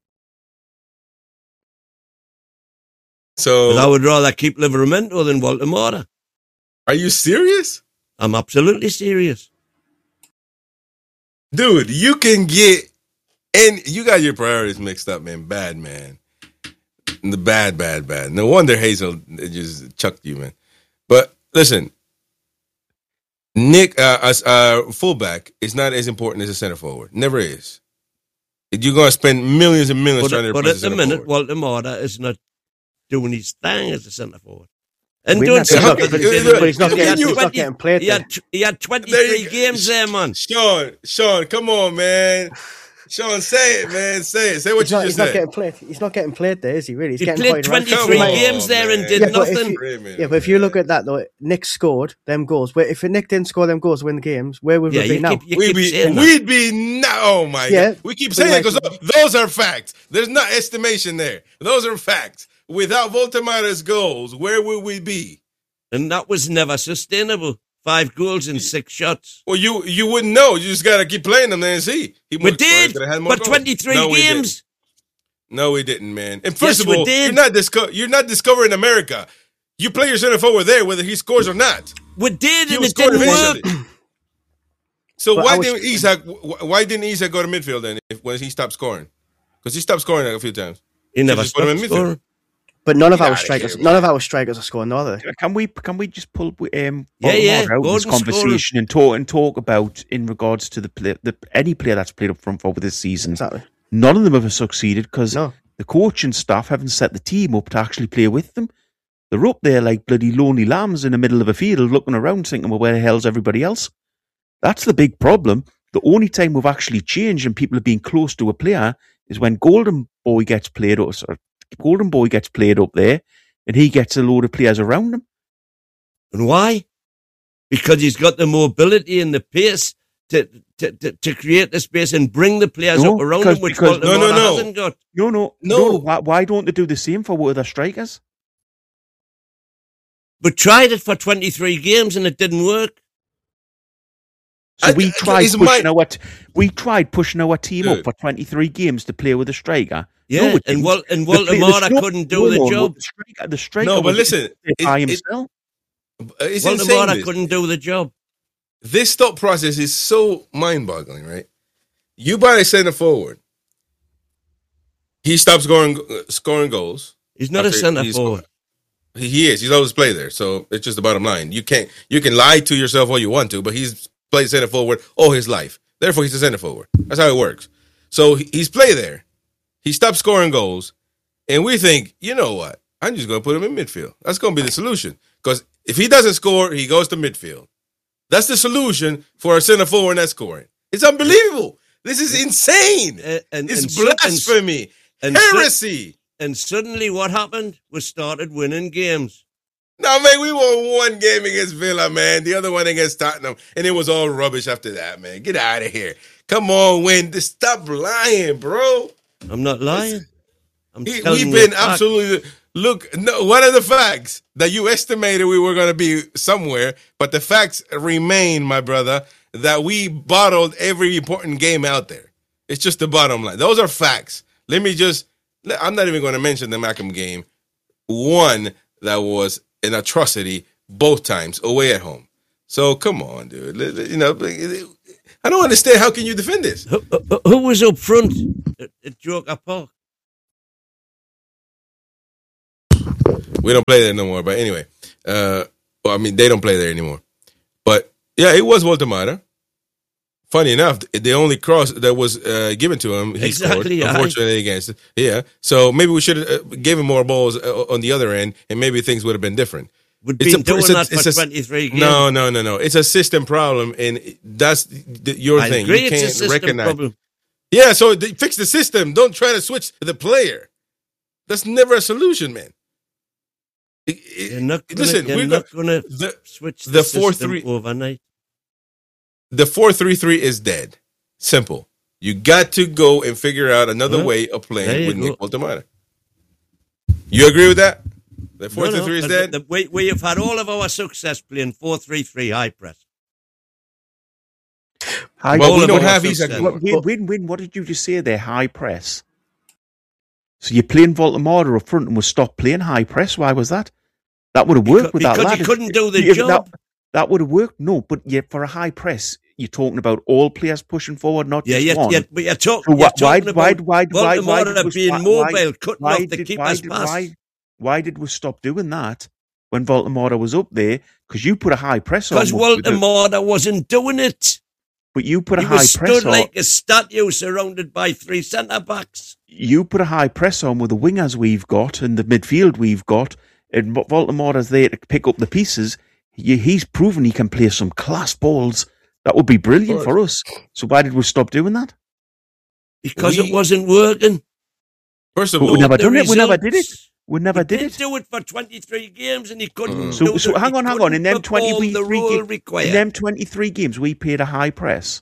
So but I would rather keep Livramento than Baltimore. Are you serious? I'm absolutely serious, dude. You can get, and you got your priorities mixed up, man. Bad, man. The bad, bad, bad. No wonder Hazel just chucked you, man. But listen, Nick, uh, as uh, fullback is not as important as a center forward. Never is. You're going to spend millions and millions but, trying to but replace at the minute, forward. Baltimore is not doing his thing as a centre forward. And We doing not- he's not- something. but he's not- but he's not He had getting- he's not twenty getting played He had, then. he had There twenty-three you go. games there, man. Sean, Sean, come on, man. Sean, say it, man. Say it. Say what He's you not, just he's not said. getting played. He's not getting played there, is he? Really? He's He getting played played around. twenty-three Come on, games there and man. did Yeah, but if nothing. you- Wait a minute, Yeah, but if you man. look at that though, Nick scored them goals. Where if Nick didn't score them goals, to win the games, where would Yeah, we be you now? keep, you We'd keep be, saying that. we'd be no. Oh my Yeah, god, we keep but saying like- it because those are facts. There's not estimation there. Those are facts. Without Voltematta's goals, where would we be? And that was never sustainable. Five goals and six shots. Well, you you wouldn't know. You just gotta keep playing them there and see. He We must- did, could have had more but goals. twenty-three No, we games. didn't. No, we didn't, man. And first Yes, of we all, did. you're not disco- you're not discovering America. You play your center forward there, whether he scores or not. We did, He and was it didn't scoring work. eventually. So But why I was- didn't Isak? Why didn't Isak go to midfield then? If when he stopped scoring, because he stopped scoring a few times. He never just put him stopped in midfield. scoring. But none of Get our outta strikers, here, none man. of our strikers are scoring, are they? Can we can we just pull um Yeah, yeah, Baltimore out of this Gordon conversation and talk and talk about in regards to the play, the any player that's played up front forward this season? Exactly. None of them have succeeded because No. the coaching staff haven't set the team up to actually play with them. They're up there like bloody lonely lambs in the middle of a field, looking around, thinking, "Well, where the hell's everybody else?" That's the big problem. The only time we've actually changed and people have been close to a player is when Golden Boy gets played up. Sorry, Golden Boy gets played up there, and he gets a load of players around him. And why? Because he's got the mobility and the pace to to, to, to create the space and bring the players No, up around because- him, which because- Baltimore No, no, no. hasn't got. No, no, No. no. Why, why don't they do the same for other strikers? We tried it for twenty-three games and it didn't work. So I- we I- tried is pushing my- our t- we tried pushing our team Dude. up for twenty-three games to play with a striker. Yeah, No, it and didn't. Wal- and The play- the Baltimore stri- couldn't do no, the no, no, job. The striker, the striker No, but was listen, there by it- it- himself. It's Baltimore insane. this. couldn't do the job. This thought process is so mind-boggling, right? You buy a center forward. He stops scoring scoring goals. He's not a After centre he's- forward. He is. He's always played there. So it's just the bottom line. You can't. You can lie to yourself all you want to, but he's played center forward all his life. Therefore, he's a center forward. That's how it works. So he- he's played there. He stopped scoring goals, and we think, you know what? I'm just going to put him in midfield. That's going to be the solution. Because if he doesn't score, he goes to midfield. That's the solution for a center forward that's scoring. It's unbelievable. This is insane. Uh, and, It's and su- and- blasphemy. and su- Heresy. And suddenly what happened? We started winning games. No, man, we won one game against Villa, man. The other one against Tottenham. And it was all rubbish after that, man. Get out of here. Come on, win. Just stop lying, bro. I'm not lying. I'm He- telling We've you been the fact. absolutely... Look, no, what are the facts? That you estimated we were going to be somewhere, but the facts remain, my brother, that we bottled every important game out there. It's just the bottom line. Those are facts. Let me just... I'm not even going to mention the Mackham game. One that was an atrocity both times away at home. So come on, dude. You know, I don't understand. How can you defend this? Who, who, who was up front at, at Joker Park? We don't play there no more. But anyway, uh, well, I mean, they don't play there anymore. But yeah, it was Walter Mata. Funny enough, the only cross that was uh, given to him, he exactly, scored, yeah. unfortunately, against it. Yeah. So maybe we should have uh, gave him more balls uh, on the other end, and maybe things would have been different. We've been doing a, that for a, twenty-three games. No, no, no, no. It's a system problem, and that's the, your I thing. agree, You can't it's a system recognize. problem. Yeah, so they fix the system. Don't try to switch the player. That's never a solution, man. It, it, You're not gonna, listen, you're we're not going to the, switch the, the system four three overnight. The four three three is dead. Simple. You got to go and figure out another Well, way of playing with go. Nick Altamada. You agree with that? The four three no, three no, is dead? the, the, we, we have had all of our success playing four three three high press. High well, all we of don't our have Isak success. anymore. Win, win, win. What did you just say there? High press. So you're playing Voltamada up front and we'll stop playing high press. Why was that? That would have worked Because, with that because lad. he couldn't do the Yeah, job. That, that would have worked. No, but yet for a high press, you're talking about all players pushing forward, not Yeah, just yeah, one. yeah, but you're, talk, So you're why, why, talking why, about why, why, why, Baltimore was- being why- mobile, cutting why off the did- keeper's why did- pass. Why, why did we stop doing that when Voltamada was up there? Because you put a high press on. Because with- with the- Baltimore wasn't doing it. But you put a He high was press stood on. like a statue surrounded by three centre-backs. You put a high press on with the wingers we've got and the midfield we've got, and Voltamada's there to pick up the pieces. He, he's proven he can play some class balls. That would be brilliant for us. So why did we stop doing that? Because We- it wasn't working. First of But all, we never The done it. We never did it. results. We never He did did it. do it for twenty-three games and he couldn't Mm. So, do so the- hang he on, hang on. couldn't In them perform twenty-three the role games, required. in them twenty-three games, we played a high press.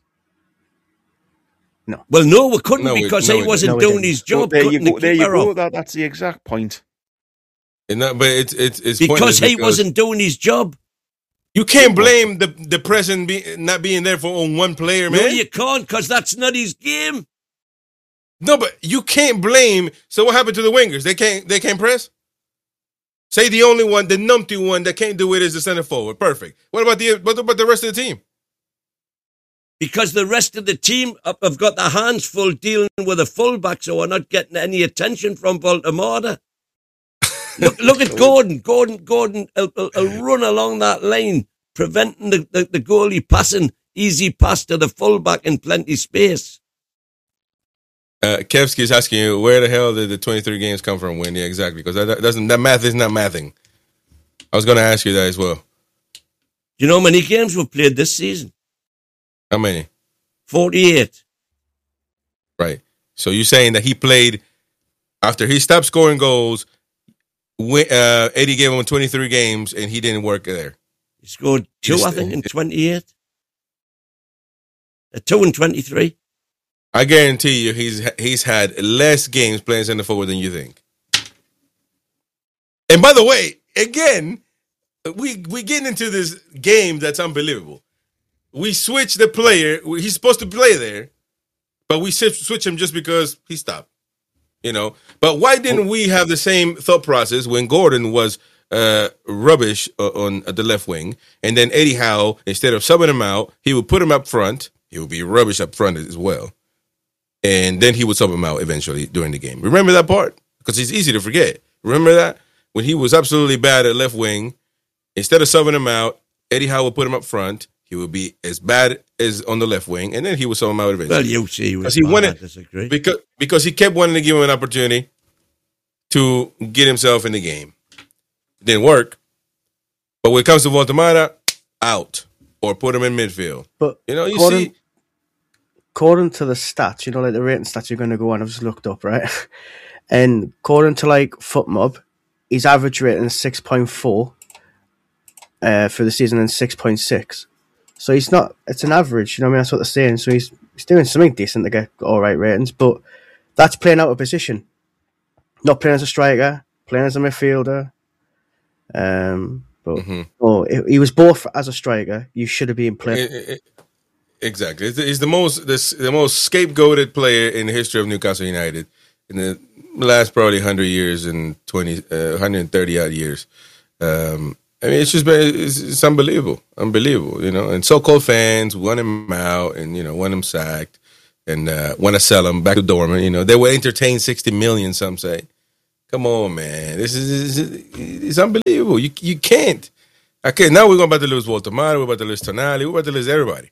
Well, no, we couldn't No, we- because no, he we wasn't didn't. No, we doing didn't. his job. Well, there you cutting go. the There you keeper go. off. That, that's the exact point. and that, but it's it's it's Because pointless he wasn't doing his job. You can't blame the the present be, not being there for on one player, No, man. you can't because that's not his game. No, but you can't blame. So what happened to the wingers? They can't. They can't press. Say the only one, the numpty one that can't do it is the center forward. Perfect. What about the what about the rest of the team? Because the rest of the team have have got their hands full dealing with a fullback, so we're not getting any attention from Baltimore. Look, look at Gordon. Gordon, Gordon, will, will, will run along that lane, preventing the, the, the goalie passing easy pass to the fullback in plenty space. Uh, Kevsky is asking you where the hell did the twenty-three games come from? When yeah, exactly because that, that doesn't that math is not mathing. I was going to ask you that as well. Do you know how many games we've played this season? How many? forty-eight. Right. So you're saying that he played after he stopped scoring goals. When, uh, Eddie gave him twenty-three games and he didn't work there. He scored two, Yes, I think, in and- twenty-eight. A two and twenty-three. I guarantee you, he's he's had less games playing center forward than you think. And by the way, again, we we getting into this game that's unbelievable. We switch the player; he's supposed to play there, but we switch, switch him just because he stopped. You know, but why didn't we have the same thought process when Gordon was uh, rubbish on, on the left wing, and then Eddie Howe, instead of subbing him out, he would put him up front. He would be rubbish up front as well. And then he would sub him out eventually during the game. Remember that part? Because it's easy to forget. Remember that? When he was absolutely bad at left wing, instead of subbing him out, Eddie Howe would put him up front. He would be as bad as on the left wing, and then he would sub him out eventually. Well, you see, Because he wanted, I disagree. because, because he kept wanting to give him an opportunity to get himself in the game. It didn't work. But when it comes to Voltamada, out. Or put him in midfield. But You know, you Gordon, see... according to the stats, you know, like the rating stats you're going to go on, I've just looked up, right? And according to like FootMob, his average rating is six point four uh, for the season and six point six. So he's not, it's an average, you know what I mean? That's what they're saying. So he's, he's doing something decent to get all right ratings, but that's playing out of position. Not playing as a striker, playing as a midfielder. Um, but Mm-hmm. oh, he he was both as a striker. You should have been playing. It- it- it- exactly. He's the- He's the most the, the most scapegoated player in the history of Newcastle United in the last probably one hundred years and twenty, uh, one hundred thirty odd years. Um, I mean, it's just been, it's, it's unbelievable, unbelievable, you know. And so-called fans want him out and, you know, want him sacked and uh, want to sell him back to Dortmund. You know, they will entertain sixty million, some say. Come on, man. This is, this is it's unbelievable. You you can't. Okay, now we're about to lose Walter Mata, we're about to lose Tonali, we're about to lose everybody.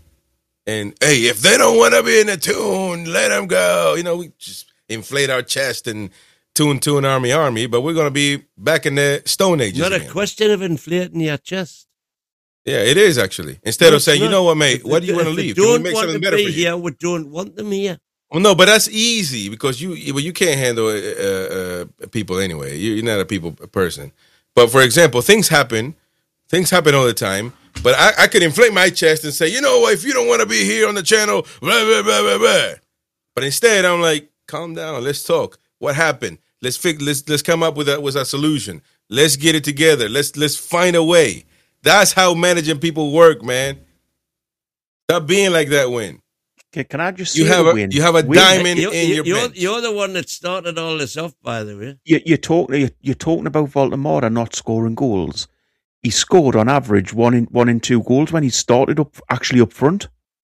And, hey, if they don't want to be in the tune, let them go. You know, we just inflate our chest and tune, tune, army, army, but we're going to be back in the Stone Ages. Not again. a question of inflating your chest. Yeah, it is actually. Instead No, of saying, not. you know what, mate, what do you If want to they leave? Can we don't make want something to better be for you? here, we don't want them here. Well, no, but that's easy because you well, you can't handle uh, uh, people anyway. You- You're not a people person. But for example, things happen. Things happen all the time. But I, I could inflate my chest and say, you know what, if you don't want to be here on the channel, blah, blah, blah, blah, blah. But instead, I'm like, calm down. Let's talk. What happened? Let's fix. Let's let's come up with a with a solution. Let's get it together. Let's let's find a way. That's how managing people work, man. Stop being like that. Win. Okay, can I just You say have to a Win, you have a Win, diamond You're, in your you're, bench. you're the one that started all this off, by the way. you, you're talking you're, you're talking about Voldemort not scoring goals. He scored on average one in one in two goals when he started up actually up front.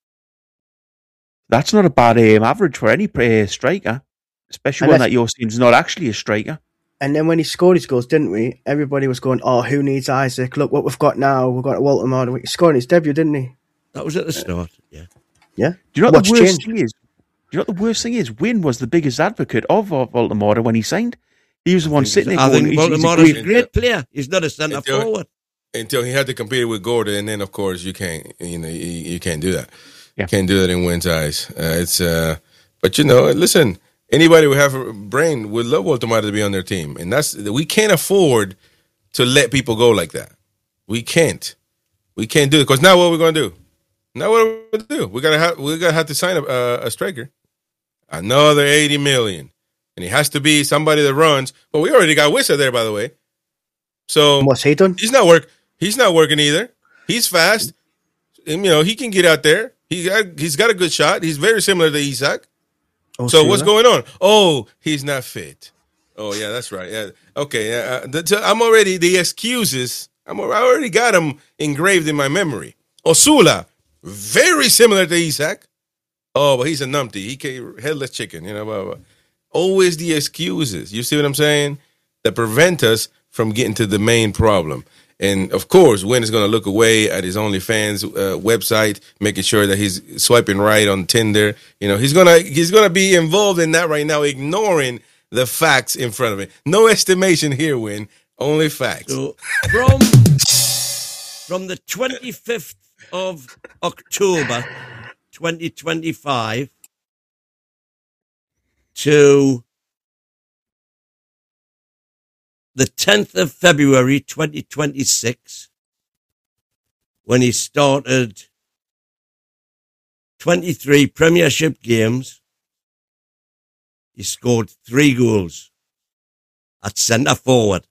That's not a bad aim average for any uh, striker, especially And one that's- that you're seeing is not actually a striker. And then when he scored his goals, didn't we? Everybody was going, "Oh, who needs Isaac? Look what we've got now. We've got Walter Martin." He scored his debut, didn't he? That was at the start, yeah. Yeah. Do you know what What's the worst changed? thing is? Do you know what the worst thing is? Win was the biggest advocate of Voldemort when he signed. He was the one sitting there I going, think he's, he's a Voldemort is a great- great player. He's not a centre Until- forward. Until he had to compete with Gordon, and then of course you can't. You know, you, you can't do that. Yeah. Can't do that in Win's eyes. Uh, it's. Uh, but you know, listen. Anybody who have a brain would love Walter Mata to be on their team, and that's we can't afford to let people go like that. We can't. We can't do it because now what we're gonna do? Now what are we gonna do? We gotta have we gotta have to sign a, a, a striker, another eighty million, and he has to be somebody that runs. But we already got Wissa there, by the way. So And what's he done? he's not work. He's not working either. He's fast. And, you know, he can get out there. He got he's got a good shot. He's very similar to Isak. Oh, So what's Sula? going on? Oh, he's not fit. Oh yeah, that's right. Yeah, okay. Yeah, uh, the, I'm already the excuses. I'm al- I already got them engraved in my memory. Osula, very similar to Isak. Oh, but he's a numpty. He can headless chicken. You know, blah, blah. Always the excuses. You see what I'm saying? That prevent us from getting to the main problem. And of course, Win is going to look away at his OnlyFans uh, website, making sure that he's swiping right on Tinder. You know, he's gonna he's gonna be involved in that right now, ignoring the facts in front of him. No estimation here, Win. Only facts. So from from the twenty-fifth of October twenty twenty-five to the tenth of February twenty twenty-six, when he started twenty-three Premiership games, he scored three goals at centre forward.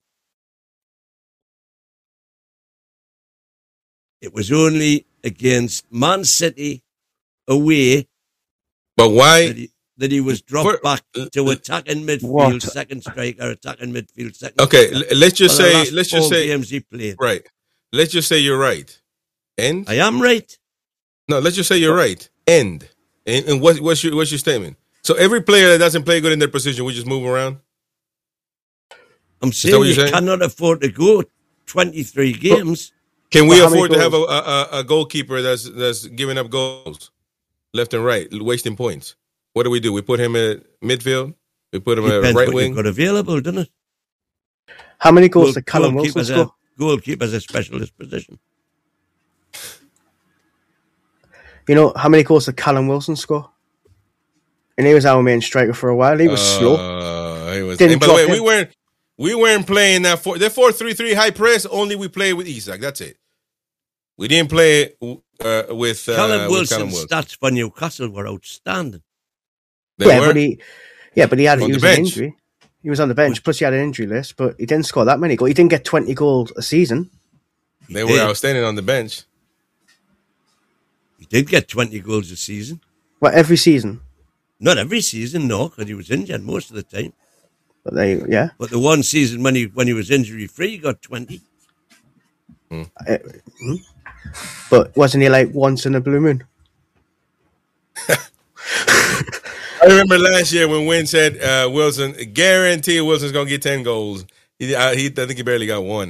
It was only against Man City away But why? that he, that he was dropped For- back to attacking midfield, What? second striker, attacking midfield, second Okay, striker. l- let's just For the say last let's four just say games he played. right. Let's just say you're right. And I am right. no, let's just say you're right. End. And, and what, what's your what's your statement? So every player that doesn't play good in their position, we just move around. I'm that saying what you you're saying? cannot afford to go twenty-three games. Can we Well, how many afford to have a, goals? a, a goalkeeper that's that's giving up goals left and right, wasting points? What do we do? We put him at midfield. We put him at Depends right what wing. you've got available, doesn't it? How many goals Goal- did Callum Wilson goalkeeper's score? a, goalkeeper's a specialist position. You know, how many goals did Callum Wilson score? And he was our main striker for a while. He was slow. Uh, he was. Didn't And by the way, drop we in. weren't we weren't playing that four. The four three three high press. Only we played with Isak. That's it. We didn't play uh, with uh, Callum with Wilson's Callum Wilson. stats for Newcastle were outstanding. They yeah, were. but he, yeah, but he had On he the was an bench. injury. He was on the bench. Plus, he had an injury list, but he didn't score that many goals. He didn't get twenty goals a season. They were did. outstanding on the bench. He did get twenty goals a season. Well, every season. Not every season, no, because he was injured most of the time. But they, yeah, But the one season when he when he was injury free, he got twenty. Uh, hmm? But wasn't he like once in a blue moon? I remember last year when Wynn said uh, Wilson, guarantee Wilson's going to get ten goals. He, I, he, I think he barely got one.